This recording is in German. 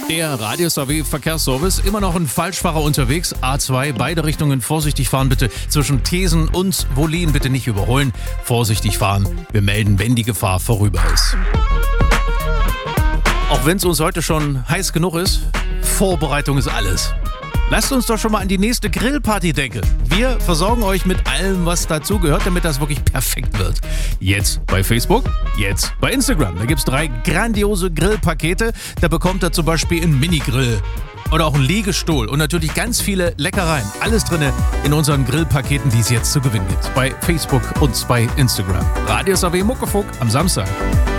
Der Radius AW Verkehrsservice, immer noch ein Falschfahrer unterwegs. A2, beide Richtungen vorsichtig fahren bitte. Zwischen Thesen und Wollin bitte nicht überholen. Vorsichtig fahren. Wir melden, wenn die Gefahr vorüber ist. Auch wenn es uns heute schon heiß genug ist, Vorbereitung ist alles. Lasst uns doch schon mal an die nächste Grillparty denken. Wir versorgen euch mit allem, was dazugehört, damit das wirklich perfekt wird. Jetzt bei Facebook, jetzt bei Instagram. Da gibt's 3 grandiose Grillpakete. Da bekommt ihr zum Beispiel einen Minigrill oder auch einen Liegestuhl und natürlich ganz viele Leckereien. Alles drin in unseren Grillpaketen, die es jetzt zu gewinnen gibt. Bei Facebook und bei Instagram. Radius AW Muckefuck am Samstag.